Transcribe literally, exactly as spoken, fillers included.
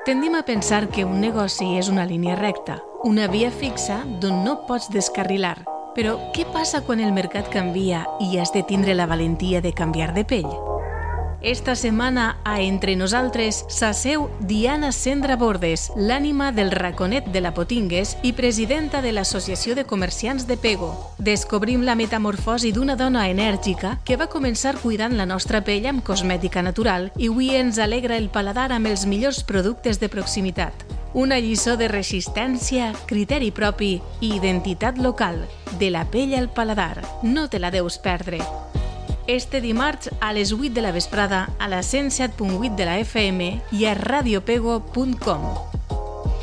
Tendim a pensar que un negoci és una línia recta, una via fixa d'on no pots descarrilar. Però què passa quan el mercat canvia i has de tindre la valentia de canviar de pell? Esta setmana, a Entre Nosaltres, s'asseu Diana Sendra Bordes, l'ànima del raconet de la Potingues i presidenta de l'Associació de Comerciants de Pego. Descobrim la metamorfosi d'una dona enèrgica que va començar cuidant la nostra pell amb cosmètica natural i avui ens alegra el paladar amb els millors productes de proximitat. Una lliçó de resistència, criteri propi i identitat local. De la pell al paladar. No te la deus perdre. Este dimarts a les vuit de la vesprada a la cent set punt vuit de la F M i a radiopego punt com.